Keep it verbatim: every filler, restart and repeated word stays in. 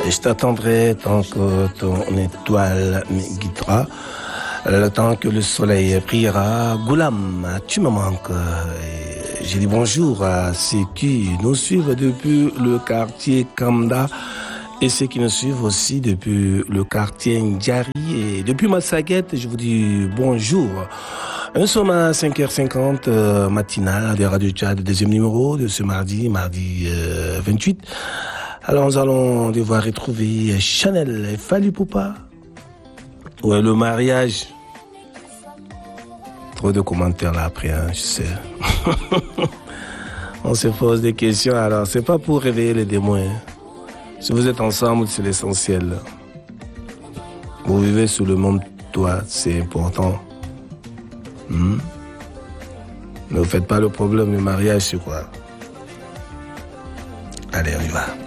Et je t'attendrai tant que ton étoile me guidera. Le temps que le soleil brillera. Goulam, tu me manques. Et j'ai dit bonjour à ceux qui nous suivent depuis le quartier Kamda et ceux qui nous suivent aussi depuis le quartier Ndjari. Et depuis Massaguette, je vous dis bonjour. Nous sommes à cinq heures cinquante euh, matinale de Radio Tchad, deuxième numéro de ce mardi, mardi euh, vingt-huit. Alors nous allons devoir retrouver Chanel et Fally Poupa. Ouais, le mariage. Trop de commentaires là après, hein, je sais. On se pose des questions, alors c'est pas pour réveiller les démons. Hein. Si vous êtes ensemble, c'est l'essentiel. Vous vivez sous le monde, toi, c'est important. Hmm? Ne vous faites pas le problème du mariage, c'est quoi? Allez, on y va.